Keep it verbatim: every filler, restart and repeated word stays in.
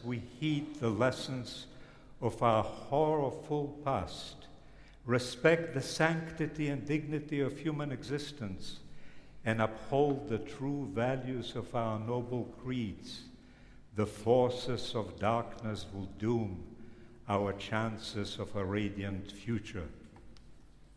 we heed the lessons of our horrorful past, respect the sanctity and dignity of human existence, and uphold the true values of our noble creeds, the forces of darkness will doom our chances of a radiant future.